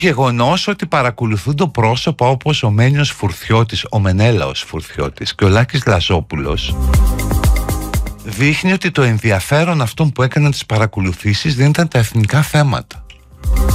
γεγονός ότι παρακολουθούν το πρόσωπο όπως ο Μένιος Φουρθιώτης, ο Μενέλαος Φουρθιώτης και ο Λάκης Λαζόπουλος, δείχνει ότι το ενδιαφέρον αυτών που έκαναν τις παρακολουθήσεις δεν ήταν τα εθνικά θέματα.